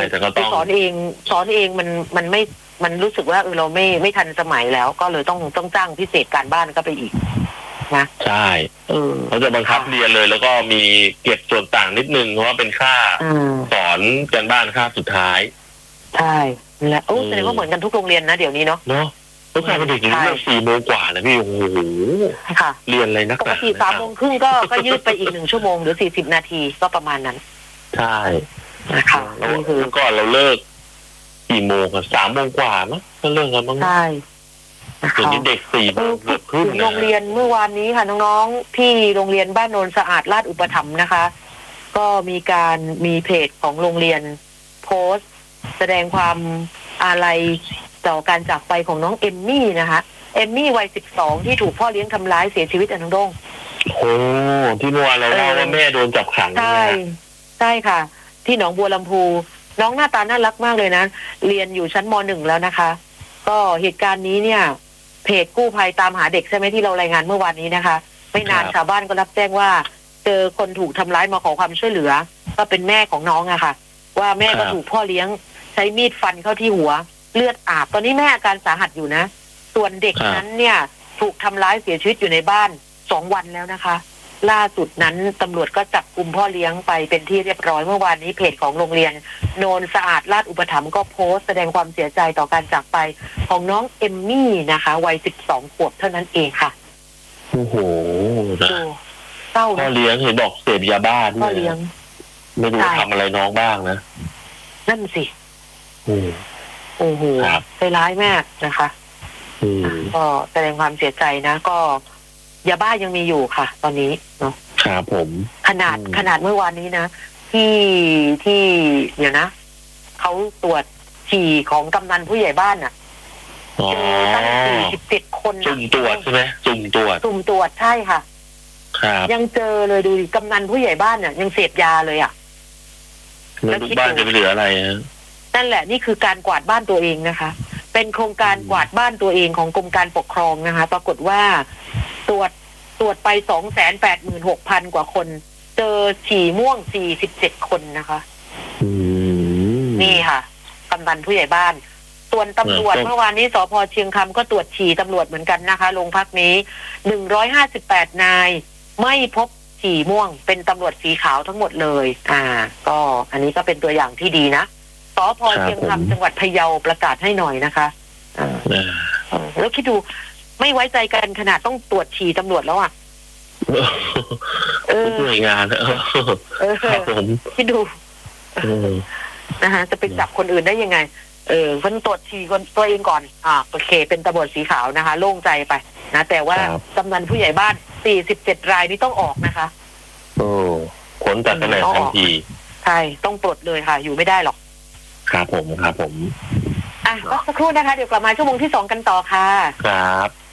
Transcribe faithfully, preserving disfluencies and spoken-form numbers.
แต่ก็ต้องสอนเองสอนเองมันมันไม่มันรู้สึกว่าเออเราไม่ไม่ทันสมัยแล้วก็เลยต้องต้องจ้างพิเศษการบ้านก็ไปอีกนะใช่เออเขาจะบังคับเรียนเลยแล้วก็มีเก็บส่วนต่างนิดนึงเพราะว่าเป็นค่าสอนการบ้านค่าสุดท้ายใช่และโอ้แสดงว่าเหมือนกันทุกโรงเรียนนะเดี๋ยวนี้เนาะเนาะลูกชายเป็นเด็กเลิกสี่โมงกว่านะพี่โอ้โหค่ะเรียนอะไรนักปกติสามโมงครึ่งก็ก็ยืดไปอีกหนึ่งชั่วโมงหรือสี่สิบนาทีก็ประมาณนั้นใช่นะคะนี่คือก่อนเราเลิกกี่โมงอะสามโมงกว่ามั้งก็เลิกกันมั้งใช่ถึงเด็กสี่โมงครึ่งโรงเรียนเมื่อวานนี้ค่ะน้องๆที่โรงเรียนบ้านโนนสะอาดลาดอุปถัมภ์นะคะก็มีการมีเพจของโรงเรียนโพสต์แสดงความอาลัยต่อการจากไปของน้องเอมมี่นะคะเอมมี่วัยสิบสองที่ถูกพ่อเลี้ยงทำร้ายเสียชีวิตอันน้องดงโอ้ที่เมื่อวานเราเล่าว่าแม่โดนจับขังใช่ใช่ค่ะที่หนองบัวลำพูน้องหน้าตาน่ารักมากเลยนะเรียนอยู่ชั้นม.หนึ่งแล้วนะคะก็เหตุการณ์นี้เนี่ยเพจกู้ภัยตามหาเด็กใช่ไหมที่เรารายงานเมื่อวานนี้นะคะไม่นานชาวบ้านก็รับแจ้งว่าเจอคนถูกทำร้ายมาขอความช่วยเหลือก็เป็นแม่ของน้องอะค่ะว่าแม่ก็ถูกพ่อเลี้ยงใช้มีดฟันเข้าที่หัวเลือดอาบตอนนี้แม่อาการสาหัสอยู่นะส่วนเด็กนั้นเนี่ยถูกทำร้ายเสียชีวิตอยู่ในบ้านสองวันแล้วนะคะล่าสุดนั้นตำรวจก็จับกุมพ่อเลี้ยงไปเป็นที่เรียบร้อยเมื่อวานนี้เพจของโรงเรียนโนนสะอาดลาดอุปถัมภ์ก็โพสต์แสดงความเสียใจต่อการจากไปของน้องเอมมี่นะคะวัยสิบสองขวบเท่านั้นเองค่ะโอ้โหเศร้าพ่อเลี้ยงเห็นบอกเสพยาบ้าด้วยพ่อเลี้ยงไม่รู้ทำอะไรน้องบ้างนะนั่นสิโอ้โหใจร้ายมากนะคะก็แสดงความเสียใจนะก็ยาบ้ายังมีอยู่ค่ะตอนนี้เนาะครับผมขนาดขนาดเมื่อวานนี้นะที่ที่เดี๋ยวนะเขาตรวจฉี่ของกำนันผู้ใหญ่บ้านน่ะเจอตั้งสี่สิบเจ็ดคนสุ่มตรวจใช่ไหมสุ่มตรวจสุ่มตรวจใช่ค่ะครับยังเจอเลยดูดิกำนันผู้ใหญ่บ้านน่ะยังเสพยาเลยอ่ะแล้วทุกบ้านจะไปเหลืออะไรฮะนั่นแหละนี่คือการกวาดบ้านตัวเองนะคะเป็นโครงการกวาดบ้านตัวเองของกรมการปกครองนะคะปรากฏว่าตรวจตรวจไปสองแสนแปดหมื่นหกพันกว่าคนเจอฉี่ม่วงสี่สิบเจ็ดคนนะคะนี่ค่ะกำนันผู้ใหญ่บ้านส่วนตำรวจเมื่อวานนี้สภ.เชียงคำก็ตรวจฉี่ตำรวจเหมือนกันนะคะโรงพักนี้หนึ่งร้อยห้าสิบแปดนายไม่พบฉี่ม่วงเป็นตำรวจสีขาวทั้งหมดเลยอ่าก็อันนี้ก็เป็นตัวอย่างที่ดีนะสภ.เชียงคำจังหวัดพะเยาประกาศให้หน่อยนะคะอ่าแล้วคิดดูไม่ไว้ใจกันขนาดต้องตรวจฉี่ตำรวจแล้วอ่ะเออหน่วยงานเออคิดดูนะคะจะไปจับคนอื่นได้ยังไงเออคนตรวจฉี่คนตัวเองก่อนอ่าโอเคเป็นตำรวจสีขาวนะคะโล่งใจไปนะแต่ว่ากำนันผู้ใหญ่บ้านสี่สิบเจ็ดรายนี้ต้องออกนะคะโอ้ผลจากตำแหน่งทันทีใช่ต้องปลดเลยค่ะอยู่ไม่ได้หรอกครับผมครับผมอ่ะก็สักครู่นะคะเดี๋ยวกลับมาชั่วโมงที่สองกันต่อค่ะครับ